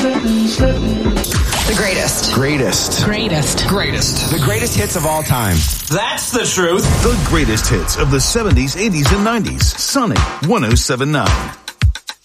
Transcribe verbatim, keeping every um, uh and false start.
The greatest. Greatest. Greatest. Greatest. The greatest hits of all time. That's the truth. The greatest hits of the seventies, eighties, and nineties. Sonic one oh seven point nine.